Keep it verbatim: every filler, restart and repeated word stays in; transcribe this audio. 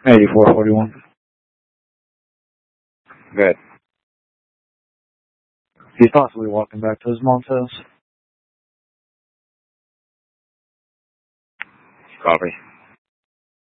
eighty-four forty-one. Good. He's possibly walking back to his mom's house. Copy.